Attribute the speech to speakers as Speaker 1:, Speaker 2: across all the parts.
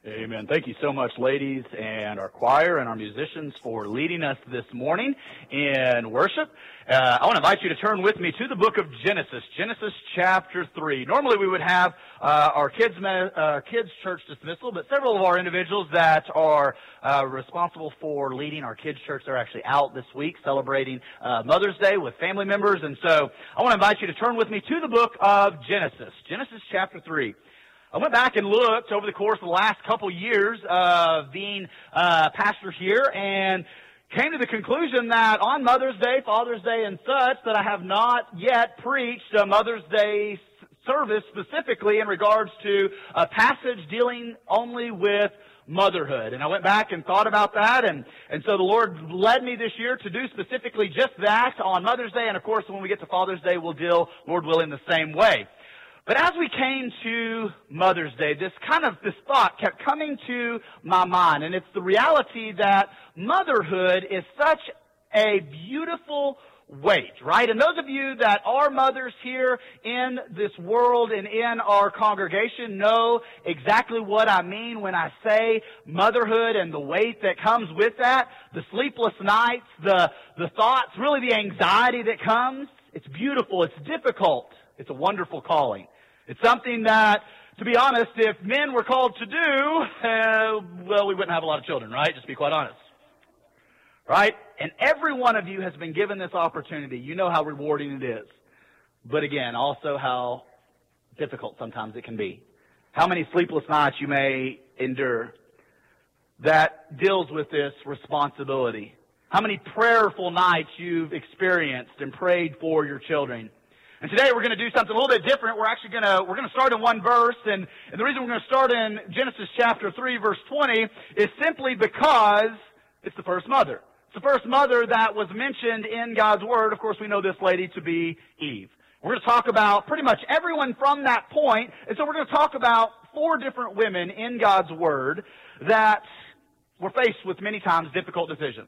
Speaker 1: Amen. Thank you so much, ladies, and our choir and our musicians for leading us this morning in worship. I want to invite you to turn with me to the book of Genesis, Genesis chapter 3. Normally we would have our kids church dismissal, but several of our individuals that are responsible for leading our kids church are actually out this week celebrating Mother's Day with family members. And so I want to invite you to turn with me to the book of Genesis, Genesis chapter 3. I went back and looked over the course of the last couple years of being pastor here and came to the conclusion that on Mother's Day, Father's Day, and such, that I have not yet preached a Mother's Day service specifically in regards to a passage dealing only with motherhood. And I went back and thought about that, and so the Lord led me this year to do specifically just that on Mother's Day, and of course when we get to Father's Day, we'll deal, Lord willing, the same way. But as we came to Mother's Day, this thought kept coming to my mind, and it's the reality that motherhood is such a beautiful weight, right? And those of you that are mothers here in this world and in our congregation know exactly what I mean when I say motherhood and the weight that comes with that, the sleepless nights, the thoughts, really the anxiety that comes. It's beautiful, it's difficult, it's a wonderful calling. It's something that, to be honest, if men were called to do, we wouldn't have a lot of children, right? Just to be quite honest. Right? And every one of you has been given this opportunity. You know how rewarding it is. But again, also how difficult sometimes it can be. How many sleepless nights you may endure that deals with this responsibility. How many prayerful nights you've experienced and prayed for your children. And today we're going to do something a little bit different. We're actually going to start in one verse, and the reason we're going to start in Genesis chapter 3, verse 20 is simply because it's the first mother. It's the first mother that was mentioned in God's Word. Of course, we know this lady to be Eve. We're going to talk about pretty much everyone from that point, and so we're going to talk about 4 different women in God's Word that were faced with many times difficult decisions.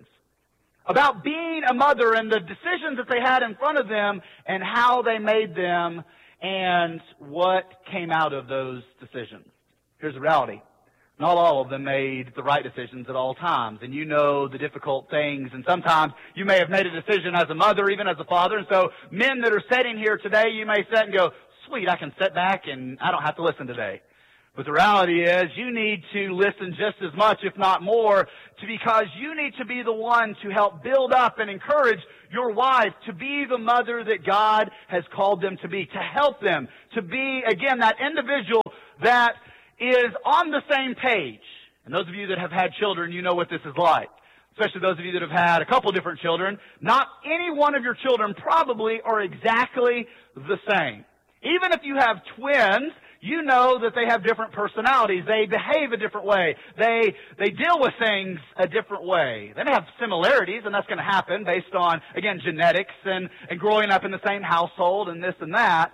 Speaker 1: About being a mother and the decisions that they had in front of them and how they made them and what came out of those decisions. Here's the reality. Not all of them made the right decisions at all times. And you know the difficult things. And sometimes you may have made a decision as a mother, even as a father. And so men that are sitting here today, you may sit and go, sweet, I can sit back and I don't have to listen today. But the reality is you need to listen just as much, if not more, because you need to be the one to help build up and encourage your wife to be the mother that God has called them to be, to help them, to be, again, that individual that is on the same page. And those of you that have had children, you know what this is like. Especially those of you that have had a couple different children. Not any one of your children probably are exactly the same. Even if you have twins, you know that they have different personalities. They behave a different way. They deal with things a different way. They may have similarities, and that's going to happen based on, again, genetics and growing up in the same household and this and that.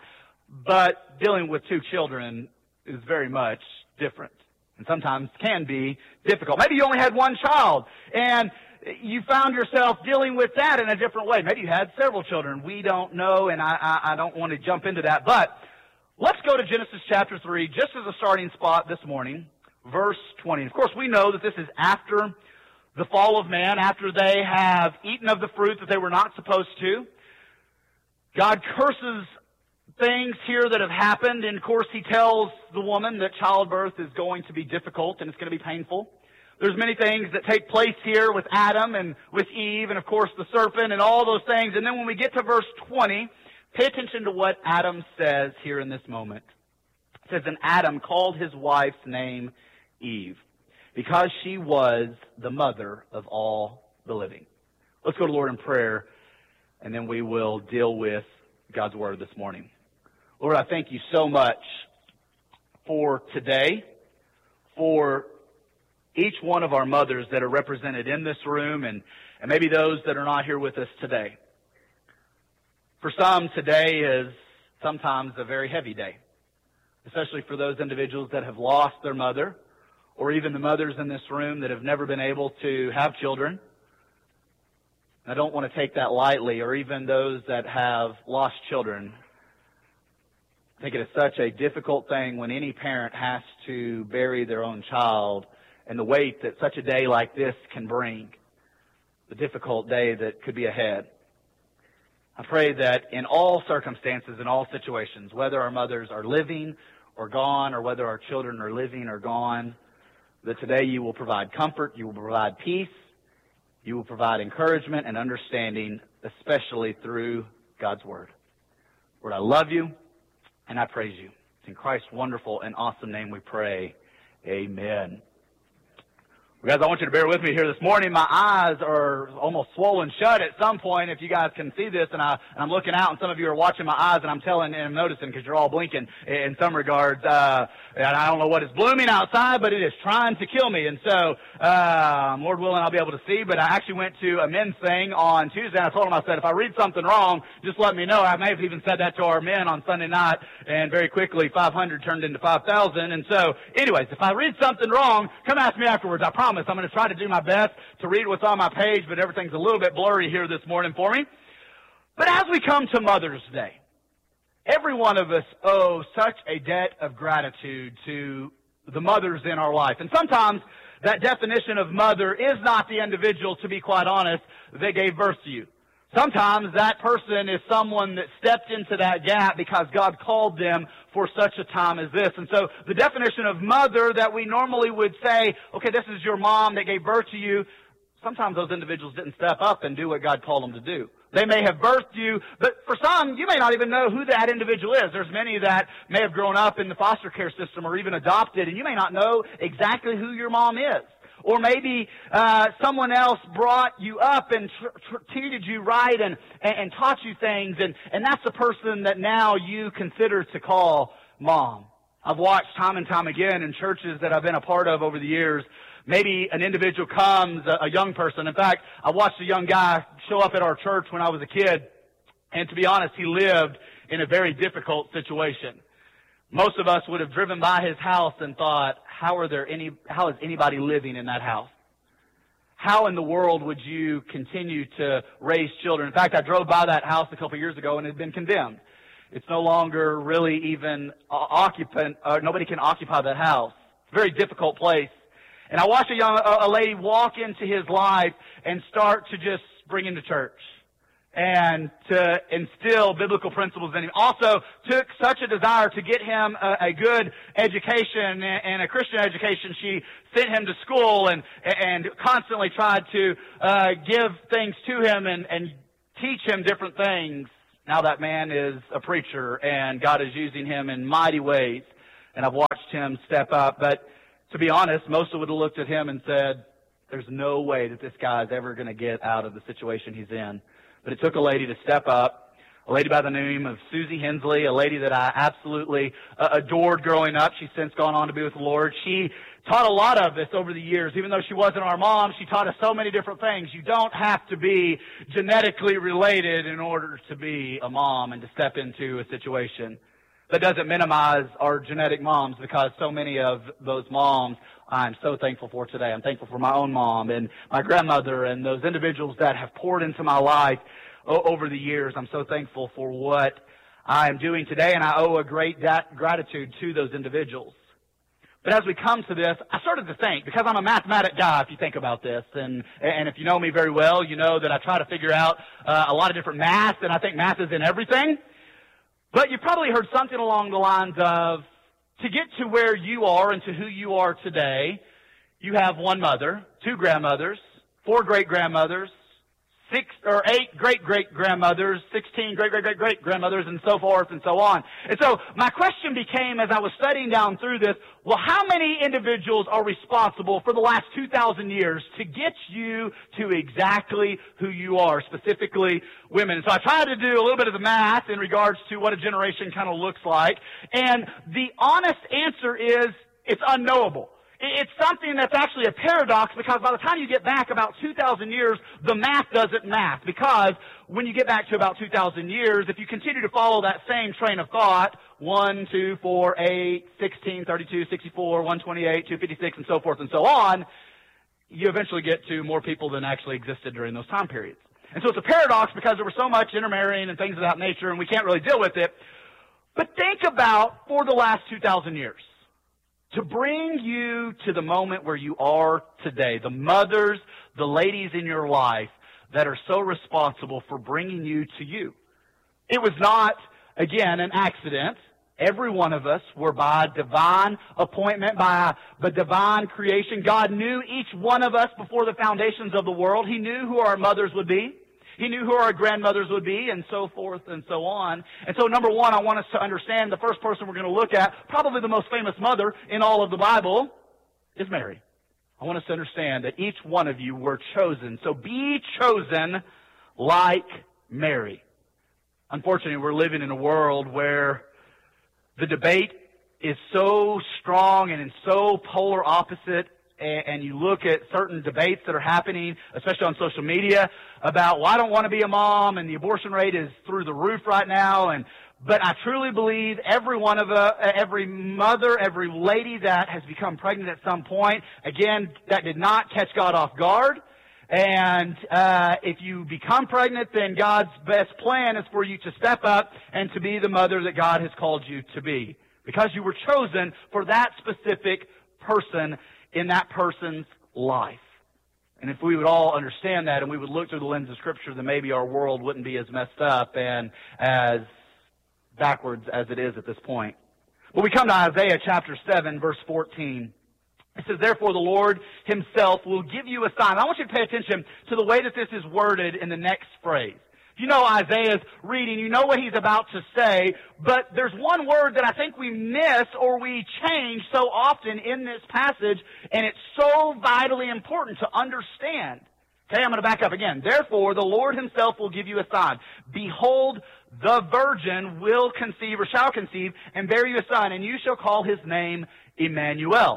Speaker 1: But dealing with 2 children is very much different, and sometimes can be difficult. Maybe you only had 1 child, and you found yourself dealing with that in a different way. Maybe you had several children. We don't know, and I don't want to jump into that. But let's go to Genesis chapter 3, just as a starting spot this morning, verse 20. Of course, we know that this is after the fall of man, after they have eaten of the fruit that they were not supposed to. God curses things here that have happened, and of course he tells the woman that childbirth is going to be difficult and it's going to be painful. There's many things that take place here with Adam and with Eve and of course the serpent and all those things. And then when we get to verse 20, pay attention to what Adam says here in this moment. It says, and Adam called his wife's name Eve because she was the mother of all the living. Let's go to the Lord in prayer, and then we will deal with God's Word this morning. Lord, I thank you so much for today, for each one of our mothers that are represented in this room, and maybe those that are not here with us today. For some, today is sometimes a very heavy day, especially for those individuals that have lost their mother, or even the mothers in this room that have never been able to have children. I don't want to take that lightly, or even those that have lost children. think it is such a difficult thing when any parent has to bury their own child and the weight that such a day like this can bring, the difficult day that could be ahead. I pray that in all circumstances, in all situations, whether our mothers are living or gone, or whether our children are living or gone, that today you will provide comfort, you will provide peace, you will provide encouragement and understanding, especially through God's Word. Lord, I love you and I praise you. It's in Christ's wonderful and awesome name we pray. Amen. Well, guys, I want you to bear with me here this morning. My eyes are almost swollen shut at some point, if you guys can see this, and I'm looking out, and some of you are watching my eyes, and I'm noticing because you're all blinking in some regards. And I don't know what is blooming outside, but it is trying to kill me. And so, Lord willing, I'll be able to see. But I actually went to a men's thing on Tuesday, and I told them, I said, if I read something wrong, just let me know. I may have even said that to our men on Sunday night, and very quickly 500 turned into 5,000. And so, anyways, if I read something wrong, come ask me afterwards. I promise. I'm going to try to do my best to read what's on my page, but everything's a little bit blurry here this morning for me. But as we come to Mother's Day, every one of us owe such a debt of gratitude to the mothers in our life. And sometimes that definition of mother is not the individual, to be quite honest, that gave birth to you. Sometimes that person is someone that stepped into that gap because God called them for such a time as this. And so the definition of mother that we normally would say, okay, this is your mom that gave birth to you, sometimes those individuals didn't step up and do what God called them to do. They may have birthed you, but for some, you may not even know who that individual is. There's many that may have grown up in the foster care system or even adopted, and you may not know exactly who your mom is. Or maybe someone else brought you up and treated you right and taught you things, and that's the person that now you consider to call mom. I've watched time and time again in churches that I've been a part of over the years, maybe an individual comes, a young person. In fact, I watched a young guy show up at our church when I was a kid, and to be honest, he lived in a very difficult situation. Most of us would have driven by his house and thought, how is anybody living in that house? How in the world would you continue to raise children? In fact, I drove by that house a couple years ago and it had been condemned. It's no longer really even occupant, nobody can occupy that house. It's a very difficult place. And I watched a lady walk into his life and start to just bring him to church and to instill biblical principles in him. Also took such a desire to get him a good education and a Christian education. She sent him to school and constantly tried to give things to him and teach him different things. Now that man is a preacher and God is using him in mighty ways, and I've watched him step up. But to be honest, most would have looked at him and said, there's no way that this guy's ever going to get out of the situation he's in. But it took a lady to step up, a lady by the name of Susie Hensley, a lady that I absolutely adored growing up. She's since gone on to be with the Lord. She taught a lot of us over the years. Even though she wasn't our mom, she taught us so many different things. You don't have to be genetically related in order to be a mom and to step into a situation. That doesn't minimize our genetic moms, because so many of those moms I'm so thankful for today. I'm thankful for my own mom and my grandmother and those individuals that have poured into my life over the years. I'm so thankful for what I am doing today, and I owe a great gratitude to those individuals. But as we come to this, I started to think, because I'm a mathematic guy, if you think about this, and if you know me very well, you know that I try to figure out a lot of different math, and I think math is in everything. But you probably heard something along the lines of, to get to where you are and to who you are today, you have one mother, two grandmothers, four great-grandmothers, 6 or 8 great-great-grandmothers, 16 great-great-great-great-grandmothers, and so forth and so on. And so my question became, as I was studying down through this, well, how many individuals are responsible for the last 2,000 years to get you to exactly who you are, specifically women? And so I tried to do a little bit of the math in regards to what a generation kind of looks like. And the honest answer is, it's unknowable. It's something that's actually a paradox, because by the time you get back about 2,000 years, the math doesn't math. Because when you get back to about 2,000 years, if you continue to follow that same train of thought, 1, 2, 4, 8, 16, 32, 64, 128, 256, and so forth and so on, you eventually get to more people than actually existed during those time periods. And so it's a paradox, because there was so much intermarrying and things of that nature, and we can't really deal with it. But think about for the last 2,000 years, to bring you to the moment where you are today, the mothers, the ladies in your life that are so responsible for bringing you to you. It was not, again, an accident. Every one of us were by divine appointment, by the divine creation. God knew each one of us before the foundations of the world. He knew who our mothers would be. He knew who our grandmothers would be, and so forth and so on. And so, number one, I want us to understand the first person we're going to look at, probably the most famous mother in all of the Bible, is Mary. I want us to understand that each one of you were chosen. So be chosen like Mary. Unfortunately, we're living in a world where the debate is so strong and so polar opposite, and you look at certain debates that are happening, especially on social media, about, well, I don't want to be a mom, and the abortion rate is through the roof right now. But I truly believe every mother, every lady that has become pregnant at some point, again, that did not catch God off guard. And if you become pregnant, then God's best plan is for you to step up and to be the mother that God has called you to be, because you were chosen for that specific person in that person's life. And if we would all understand that and we would look through the lens of Scripture, then maybe our world wouldn't be as messed up and as backwards as it is at this point. Well, we come to Isaiah chapter 7, verse 14. It says, therefore the Lord himself will give you a sign. I want you to pay attention to the way that this is worded in the next phrase. If you know Isaiah's reading, you know what he's about to say, but there's one word that I think we miss or we change so often in this passage, and it's so vitally important to understand. Okay, I'm going to back up again. Therefore, the Lord himself will give you a sign. Behold, the virgin will conceive or shall conceive and bear you a son, and you shall call his name Emmanuel.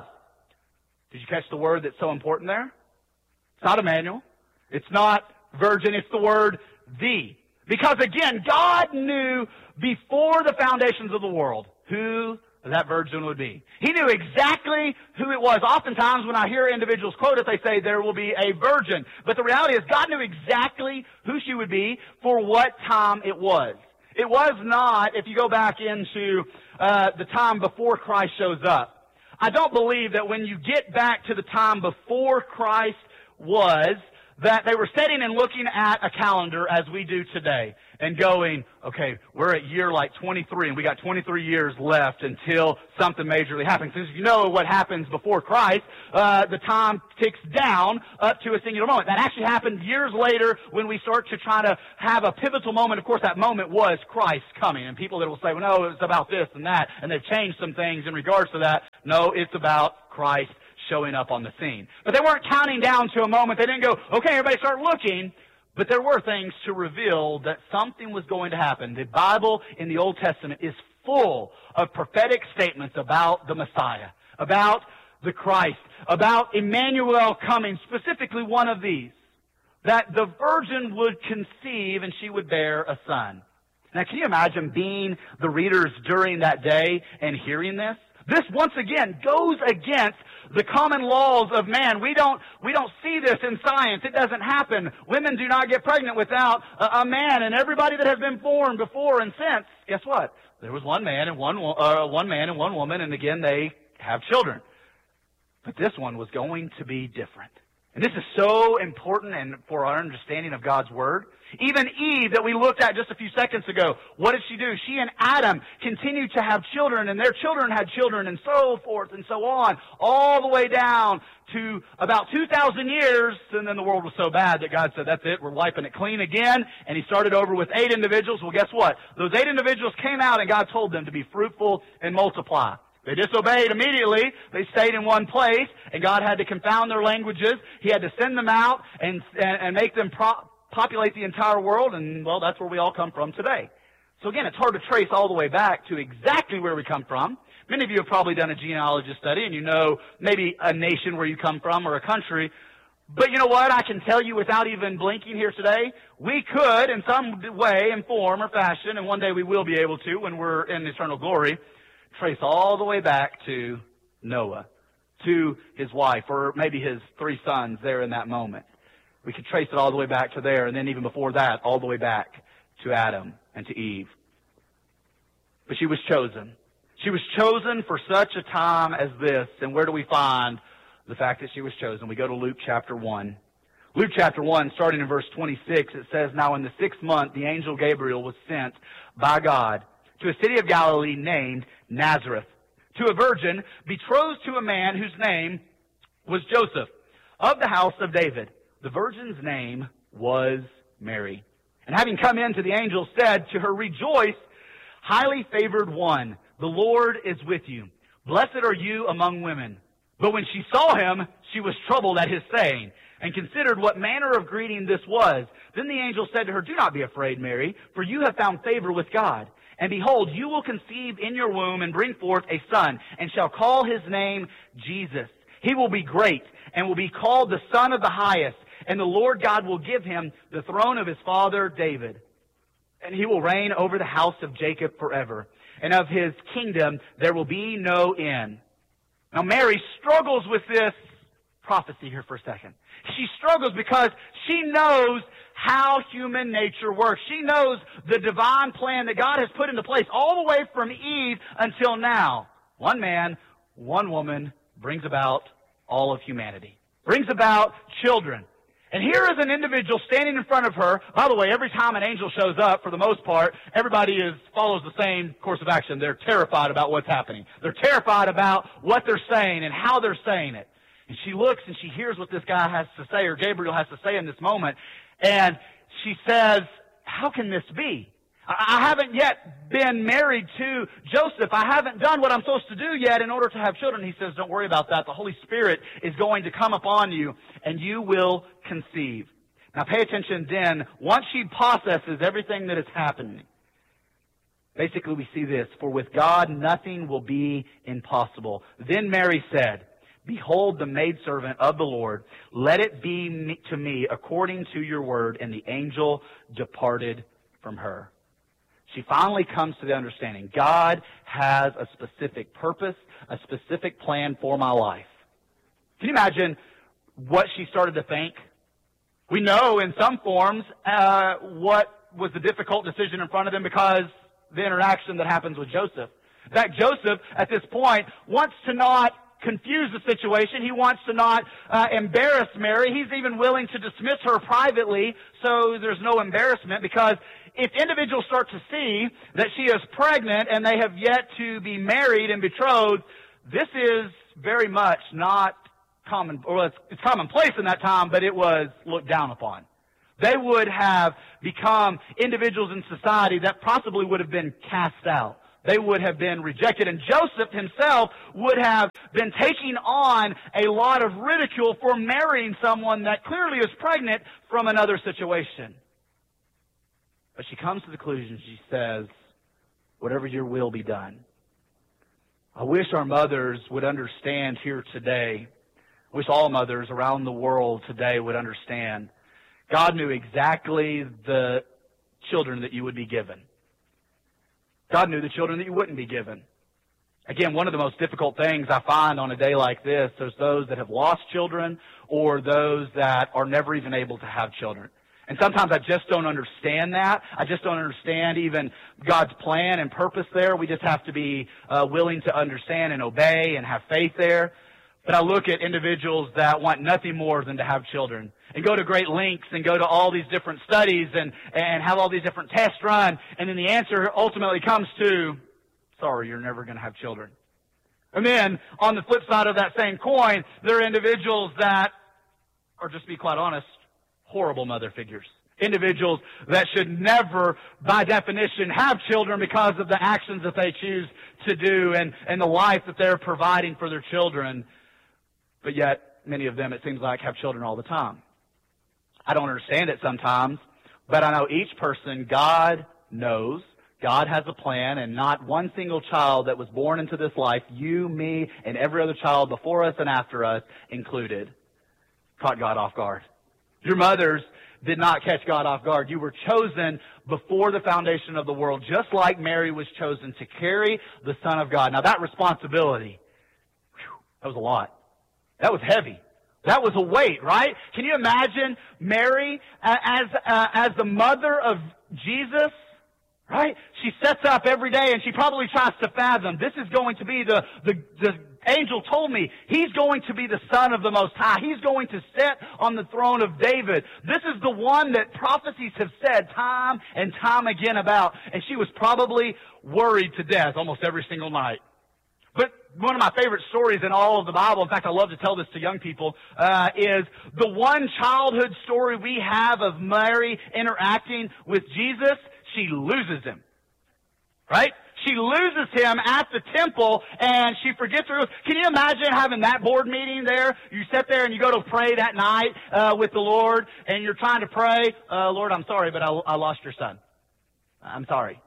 Speaker 1: Did you catch the word that's so important there? It's not Emmanuel. It's not virgin. It's the word the. Because again, God knew before the foundations of the world who that virgin would be. He knew exactly who it was. Oftentimes when I hear individuals quote it, they say there will be a virgin. But the reality is God knew exactly who she would be for what time it was. It was not, if you go back into the time before Christ shows up. I don't believe that when you get back to the time before Christ was, that they were sitting and looking at a calendar as we do today and going, okay, we're at year like 23 and we got 23 years left until something majorly happens. Because you know what happens before Christ, the time ticks down up to a singular moment. That actually happened years later when we start to try to have a pivotal moment. Of course, that moment was Christ coming. And people that will say, well, no, it's about this and that, and they've changed some things in regards to that. No, it's about Christ showing up on the scene. But they weren't counting down to a moment. They didn't go, okay, everybody start looking. But there were things to reveal that something was going to happen. The Bible in the Old Testament is full of prophetic statements about the Messiah, about the Christ, about Emmanuel coming, specifically one of these, that the virgin would conceive and she would bear a son. Now, can you imagine being the readers during that day and hearing this? This, once again, goes against the common laws of man. We don't see this in science. It doesn't happen. Women do not get pregnant without a man. And everybody that has been born before and since, guess what? There was one man and one woman, and again, they have children. But this one was going to be different. And this is so important and for our understanding of God's Word. Even Eve that we looked at just a few seconds ago, what did she do? She and Adam continued to have children, and their children had children, and so forth and so on, all the way down to about 2,000 years, and then the world was so bad that God said, that's it, we're wiping it clean again, and He started over with 8 individuals. Well, guess what? Those 8 individuals came out, and God told them to be fruitful and multiply. They disobeyed immediately. They stayed in one place, and God had to confound their languages. He had to send them out and make them populate the entire world, and, well, that's where we all come from today. So, again, it's hard to trace all the way back to exactly where we come from. Many of you have probably done a genealogy study, and you know maybe a nation where you come from or a country. But you know what? I can tell you without even blinking here today, we could, in some way, in form or fashion, and one day we will be able to when we're in eternal glory, trace all the way back to Noah, to his wife, or maybe his 3 sons there in that moment. We could trace it all the way back to there, and then even before that, all the way back to Adam and to Eve. But she was chosen. She was chosen for such a time as this. And where do we find the fact that she was chosen? We go to Luke chapter 1. Luke chapter 1, starting in verse 26, it says, "Now in the 6th month, the angel Gabriel was sent by God to a city of Galilee named Nazareth, to a virgin betrothed to a man whose name was Joseph, of the house of David. The virgin's name was Mary. And having come in to the angel, said to her, 'Rejoice, highly favored one, the Lord is with you. Blessed are you among women.' But when she saw him, she was troubled at his saying, and considered what manner of greeting this was. Then the angel said to her, 'Do not be afraid, Mary, for you have found favor with God. And behold, you will conceive in your womb and bring forth a son, and shall call his name Jesus. He will be great, and will be called the Son of the Highest. And the Lord God will give him the throne of his father David. And he will reign over the house of Jacob forever. And of his kingdom there will be no end.'" Now Mary struggles with this prophecy here for a second. She struggles because she knows how human nature works. She knows the divine plan that God has put into place all the way from Eve until now. One man, one woman brings about all of humanity. Brings about children. And here is an individual standing in front of her. By the way, every time an angel shows up, for the most part, everybody follows the same course of action. They're terrified about what's happening. They're terrified about what they're saying and how they're saying it. And she looks and she hears what this guy has to say, or Gabriel has to say in this moment. And she says, "How can this be? I haven't yet been married to Joseph. I haven't done what I'm supposed to do yet in order to have children." He says, "Don't worry about that. The Holy Spirit is going to come upon you, and you will conceive." Now pay attention then. Once she processes everything that is happening, basically we see this: "For with God nothing will be impossible." Then Mary said, "Behold the maidservant of the Lord. Let it be to me according to your word." And the angel departed from her. She finally comes to the understanding God has a specific purpose, a specific plan for my life. Can you imagine what she started to think? We know in some forms what was the difficult decision in front of them because the interaction that happens with Joseph. In fact, Joseph at this point wants to not confuse the situation. He wants to not embarrass Mary. He's even willing to dismiss her privately so there's no embarrassment, because if individuals start to see that she is pregnant and they have yet to be married and betrothed, this is very much not common, or it's commonplace in that time, but it was looked down upon. They would have become individuals in society that possibly would have been cast out. They would have been rejected. And Joseph himself would have been taking on a lot of ridicule for marrying someone that clearly is pregnant from another situation. But she comes to the conclusion, she says, "Whatever your will be done." I wish our mothers would understand here today. I wish all mothers around the world today would understand. God knew exactly the children that you would be given. God knew the children that you wouldn't be given. Again, one of the most difficult things I find on a day like this, there's those that have lost children or those that are never even able to have children. And sometimes I just don't understand that. I just don't understand even God's plan and purpose there. We just have to be willing to understand and obey and have faith there. But I look at individuals that want nothing more than to have children and go to great lengths and go to all these different studies and have all these different tests run. And then the answer ultimately comes to, "Sorry, you're never going to have children." And then on the flip side of that same coin, there are individuals that are, just to be quite honest, horrible mother figures. Individuals that should never, by definition, have children because of the actions that they choose to do and the life that they're providing for their children. But yet, many of them, it seems like, have children all the time. I don't understand it sometimes, but I know each person, God knows, God has a plan, and not one single child that was born into this life, you, me, and every other child before us and after us included, caught God off guard. Your mothers did not catch God off guard. You were chosen before the foundation of the world, just like Mary was chosen to carry the Son of God. Now that responsibility, that was a lot. That was heavy. That was a weight, right? Can you imagine Mary as the mother of Jesus? Right? She sets up every day and she probably tries to fathom, this is going to be the angel told me, he's going to be the Son of the Most High. He's going to sit on the throne of David. This is the one that prophecies have said time and time again about. And she was probably worried to death almost every single night. But one of my favorite stories in all of the Bible, in fact, I love to tell this to young people, is the one childhood story we have of Mary interacting with Jesus. She loses him. Right? She loses him at the temple, and she forgets her. Can you imagine having that board meeting there? You sit there and you go to pray that night with the Lord, and you're trying to pray, Lord, I'm sorry, but I lost your son. I'm sorry.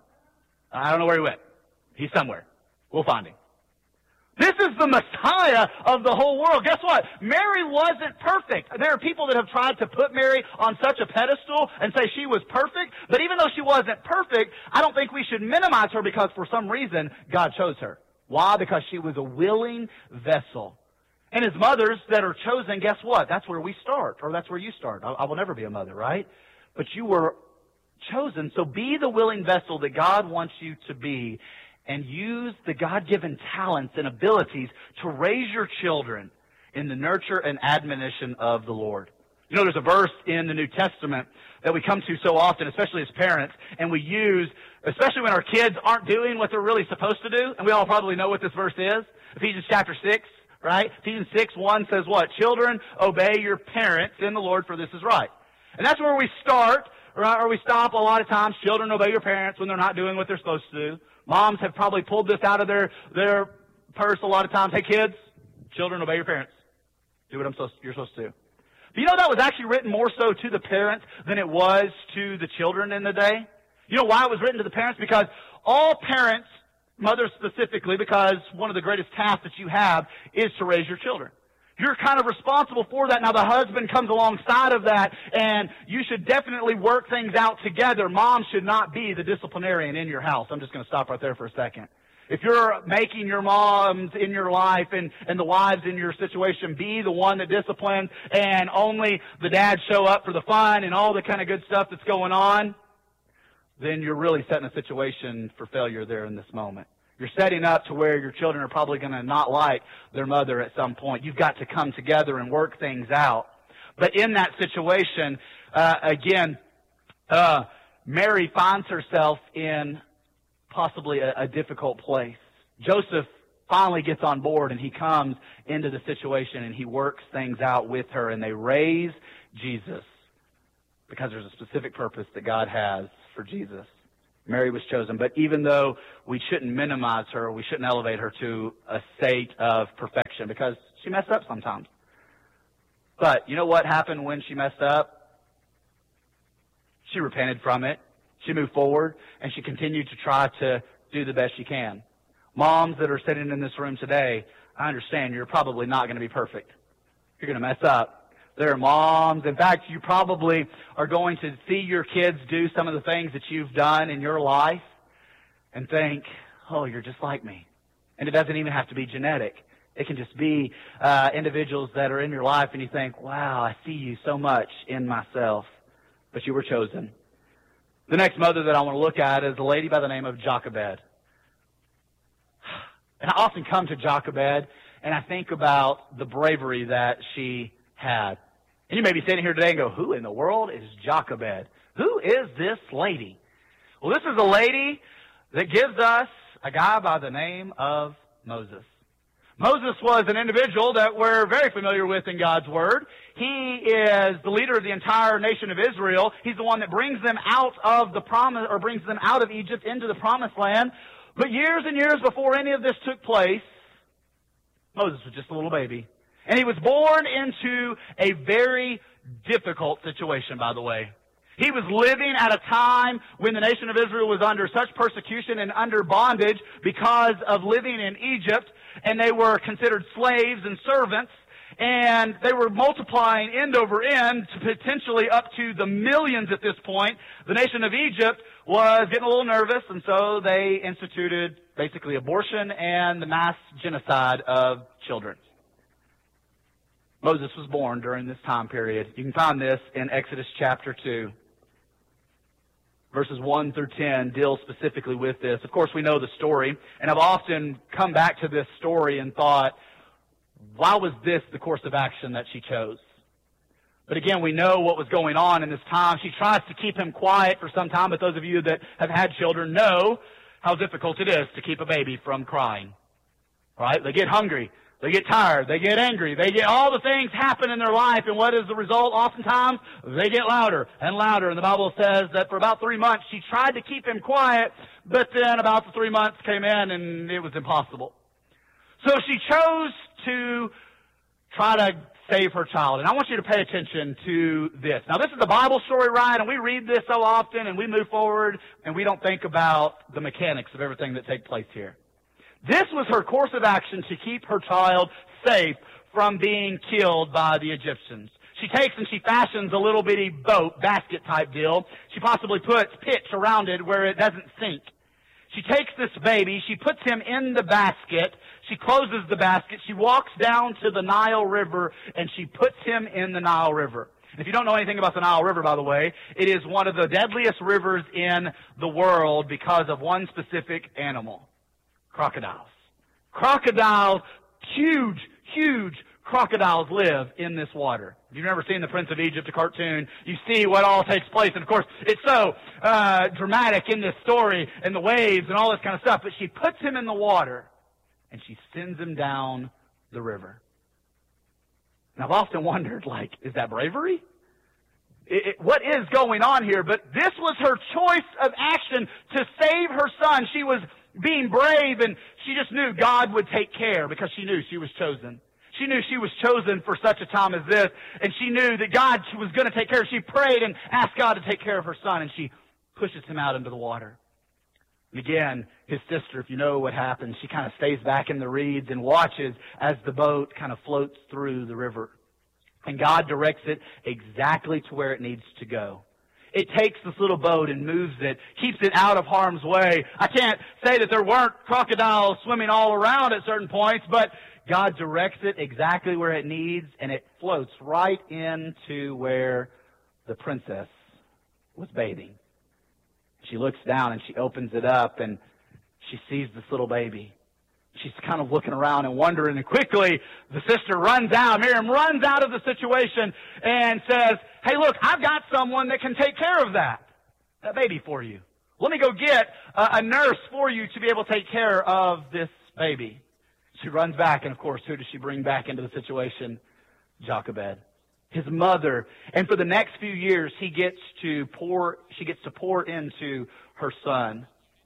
Speaker 1: I don't know where he went. He's somewhere. We'll find him. This is the Messiah of the whole world. Guess what? Mary wasn't perfect. There are people that have tried to put Mary on such a pedestal and say she was perfect. But even though she wasn't perfect, I don't think we should minimize her because for some reason God chose her. Why? Because she was a willing vessel. And as mothers that are chosen, guess what? That's where we start, or that's where you start. I will never be a mother, right? But you were chosen. So be the willing vessel that God wants you to be, and use the God-given talents and abilities to raise your children in the nurture and admonition of the Lord. You know, there's a verse in the New Testament that we come to so often, especially as parents, and we use, especially when our kids aren't doing what they're really supposed to do, and we all probably know what this verse is. Ephesians chapter 6, right? Ephesians 6:1 says what? Children, obey your parents in the Lord, for this is right. And that's where we start, right? Or we stop a lot of times. Children, obey your parents when they're not doing what they're supposed to do. Moms have probably pulled this out of their purse a lot of times. Hey, kids, children, obey your parents. Do what you're supposed to do. But you know that was actually written more so to the parents than it was to the children in the day? You know why it was written to the parents? Because all parents, mothers specifically, because one of the greatest tasks that you have is to raise your children. You're kind of responsible for that. Now the husband comes alongside of that, and you should definitely work things out together. Mom should not be the disciplinarian in your house. I'm just going to stop right there for a second. If you're making your moms in your life and the wives in your situation be the one that disciplines, and only the dads show up for the fun and all the kind of good stuff that's going on, then you're really setting a situation for failure there in this moment. You're setting up to where your children are probably going to not like their mother at some point. You've got to come together and work things out. But in that situation, Mary finds herself in possibly a difficult place. Joseph finally gets on board, and he comes into the situation, and he works things out with her, and they raise Jesus because there's a specific purpose that God has for Jesus. Mary was chosen, but even though we shouldn't minimize her, we shouldn't elevate her to a state of perfection because she messed up sometimes. But you know what happened when she messed up? She repented from it. She moved forward, and she continued to try to do the best she can. Moms that are sitting in this room today, I understand you're probably not going to be perfect. You're going to mess up. There are moms. In fact, you probably are going to see your kids do some of the things that you've done in your life and think, oh, you're just like me. And it doesn't even have to be genetic. It can just be individuals that are in your life and you think, wow, I see you so much in myself. But you were chosen. The next mother that I want to look at is a lady by the name of Jochebed. And I often come to Jochebed and I think about the bravery that she had. And you may be sitting here today and go, who in the world is Jochebed? Who is this lady? Well, this is a lady that gives us a guy by the name of Moses. Moses was an individual that we're very familiar with in God's Word. He is the leader of the entire nation of Israel. He's the one that brings them out of the promise, or brings them out of Egypt into the promised land. But years and years before any of this took place, Moses was just a little baby. And he was born into a very difficult situation, by the way. He was living at a time when the nation of Israel was under such persecution and under bondage because of living in Egypt, and they were considered slaves and servants, and they were multiplying end over end to potentially up to the millions at this point. The nation of Egypt was getting a little nervous, and so they instituted basically abortion and the mass genocide of children. Moses was born during this time period. You can find this in Exodus chapter 2. verses 1 through 10 deal specifically with this. Of course, we know the story, and I've often come back to this story and thought, why was this the course of action that she chose? But again, we know what was going on in this time. She tries to keep him quiet for some time, but those of you that have had children know how difficult it is to keep a baby from crying. Right? They get hungry. They get tired. They get angry. They get all the things happen in their life, and what is the result? Oftentimes, they get louder and louder. And the Bible says that for about 3 months, she tried to keep him quiet, but then about the 3 months came in, and it was impossible. So she chose to try to save her child. And I want you to pay attention to this. Now, this is the Bible story, right? And we read this so often, and we move forward, and we don't think about the mechanics of everything that takes place here. This was her course of action to keep her child safe from being killed by the Egyptians. She takes and she fashions a little bitty boat, basket type deal. She possibly puts pitch around it where it doesn't sink. She takes this baby, she puts him in the basket, she closes the basket, she walks down to the Nile River, and she puts him in the Nile River. And if you don't know anything about the Nile River, by the way, it is one of the deadliest rivers in the world because of one specific animal. Crocodiles. Crocodiles, huge crocodiles live in this water. If you've never seen the Prince of Egypt, a cartoon, you see what all takes place. And of course, it's so dramatic in this story and the waves and all this kind of stuff. But she puts him in the water and she sends him down the river. And I've often wondered, is that bravery? What is going on here? But this was her choice of action to save her son. She was being brave, and she just knew God would take care because she knew she was chosen. She knew she was chosen for such a time as this, and she knew that God was going to take care of her. She prayed and asked God to take care of her son, and she pushes him out into the water. And again, his sister, if you know what happens, she kind of stays back in the reeds and watches as the boat kind of floats through the river. And God directs it exactly to where it needs to go. It takes this little boat and moves it, keeps it out of harm's way. I can't say that there weren't crocodiles swimming all around at certain points, but God directs it exactly where it needs, and it floats right into where the princess was bathing. She looks down and she opens it up, and she sees this little baby. She's kind of looking around and wondering, and quickly the sister runs out. Miriam runs out of the situation and says, "Hey, look, I've got someone that can take care of that baby for you. Let me go get a nurse for you to be able to take care of this baby." She runs back, and of course, who does she bring back into the situation? Jochebed, his mother. And for the next few years, she gets to pour into her son.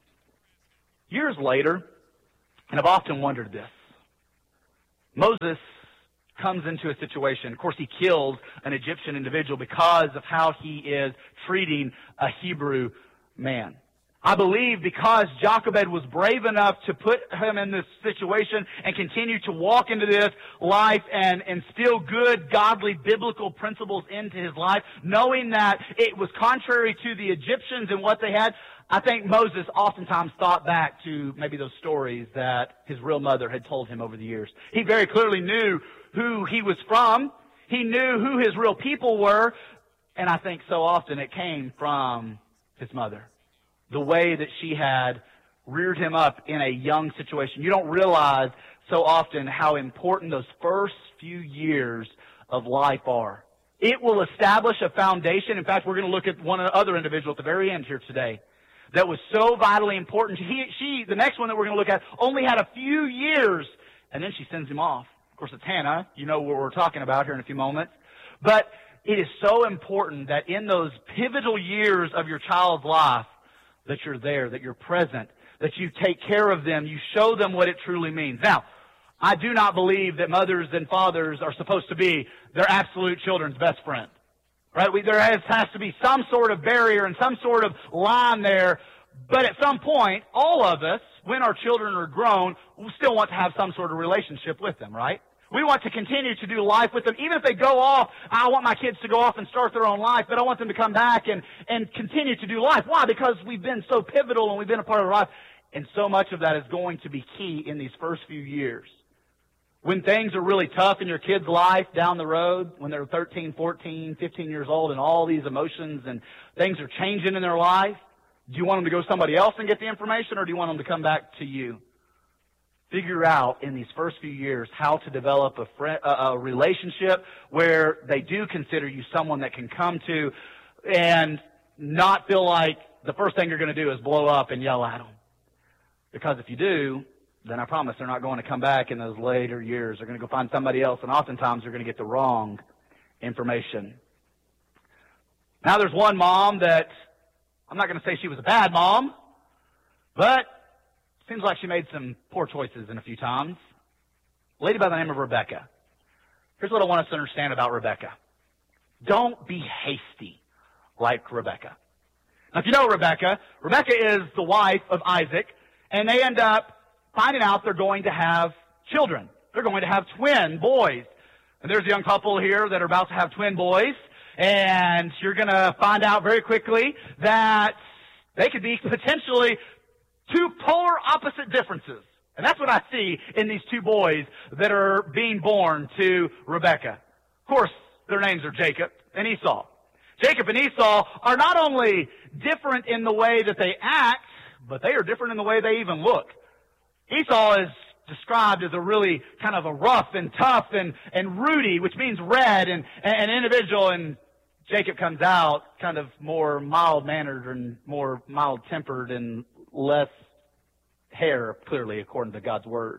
Speaker 1: Years later, and I've often wondered this, Moses comes into a situation. Of course, he kills an Egyptian individual because of how he is treating a Hebrew man. I believe because Jochebed was brave enough to put him in this situation and continue to walk into this life and instill good, godly, biblical principles into his life, knowing that it was contrary to the Egyptians and what they had, I think Moses oftentimes thought back to maybe those stories that his real mother had told him over the years. He very clearly knew who he was from. He knew who his real people were. And I think so often it came from his mother. The way that she had reared him up in a young situation. You don't realize so often how important those first few years of life are. It will establish a foundation. In fact, we're going to look at one other individual at the very end here today that was so vitally important. The next one that we're going to look at, only had a few years, and then she sends him off. Of course, it's Hannah. You know what we're talking about here in a few moments. But it is so important that in those pivotal years of your child's life, that you're there, that you're present, that you take care of them, you show them what it truly means. Now, I do not believe that mothers and fathers are supposed to be their absolute children's best friend. Right? There has to be some sort of barrier and some sort of line there. But at some point, all of us, when our children are grown, we still want to have some sort of relationship with them, right? We want to continue to do life with them. Even if they go off, I want my kids to go off and start their own life, but I want them to come back and continue to do life. Why? Because we've been so pivotal and we've been a part of their life. And so much of that is going to be key in these first few years. When things are really tough in your kid's life down the road, when they're 13, 14, 15 years old and all these emotions and things are changing in their life, Do you want them to go somebody else and get the information, or do you want them to come back to you? Figure out in these first few years how to develop a relationship where they do consider you someone that can come to and not feel like the first thing you're going to do is blow up and yell at them. Because if you do, then I promise they're not going to come back in those later years. They're going to go find somebody else, and oftentimes they're going to get the wrong information. Now there's one mom that, I'm not going to say she was a bad mom, but seems like she made some poor choices in a few times. A lady by the name of Rebecca. Here's what I want us to understand about Rebecca. Don't be hasty like Rebecca. Now, if you know Rebecca is the wife of Isaac, and they end up finding out they're going to have children. They're going to have twin boys. And there's a young couple here that are about to have twin boys, and you're going to find out very quickly that they could be potentially two polar opposite differences. And that's what I see in these two boys that are being born to Rebecca. Of course, their names are Jacob and Esau. Jacob and Esau are not only different in the way that they act, but they are different in the way they even look. Esau is described as a really kind of a rough and tough and ruddy, which means red and individual, and Jacob comes out kind of more mild-mannered and more mild-tempered and less hair, clearly, according to God's Word.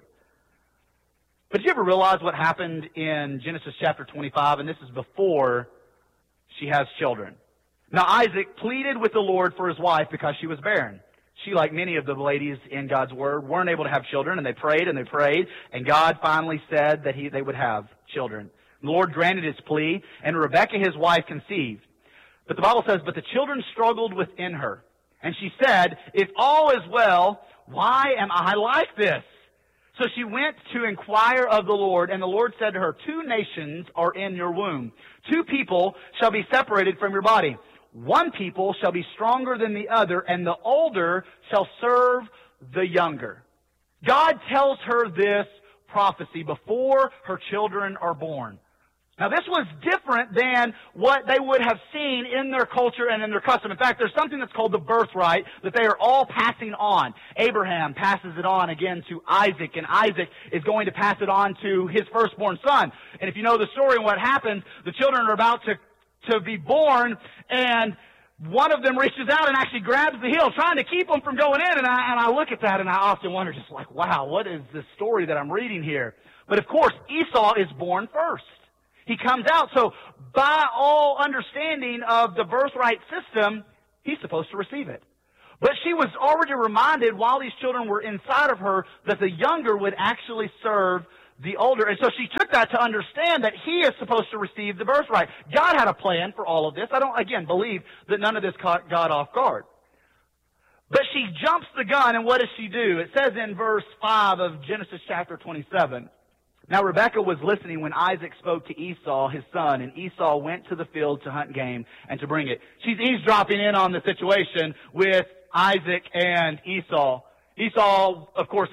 Speaker 1: But did you ever realize what happened in Genesis chapter 25? And this is before she has children. Now, Isaac pleaded with the Lord for his wife because she was barren. She, like many of the ladies in God's Word, weren't able to have children, and they prayed, and God finally said that they would have children. The Lord granted his plea, and Rebekah, his wife, conceived. But the Bible says, but the children struggled within her. And she said, if all is well, why am I like this? So she went to inquire of the Lord, and the Lord said to her, 2 nations are in your womb. 2 people shall be separated from your body. 1 people shall be stronger than the other, and the older shall serve the younger. God tells her this prophecy before her children are born. Now, this was different than what they would have seen in their culture and in their custom. In fact, there's something that's called the birthright that they are all passing on. Abraham passes it on again to Isaac, and Isaac is going to pass it on to his firstborn son. And if you know the story and what happens, the children are about to be born, and one of them reaches out and actually grabs the heel, trying to keep them from going in. And I look at that, and I often wonder, just like, wow, what is this story that I'm reading here? But of course, Esau is born first. He comes out, so by all understanding of the birthright system, he's supposed to receive it. But she was already reminded while these children were inside of her that the younger would actually serve the older. And so she took that to understand that he is supposed to receive the birthright. God had a plan for all of this. I don't, again, believe that none of this caught God off guard. But she jumps the gun, and what does she do? It says in verse 5 of Genesis chapter 27, now Rebekah was listening when Isaac spoke to Esau, his son, and Esau went to the field to hunt game and to bring it. She's eavesdropping in on the situation with Isaac and Esau. Esau, of course,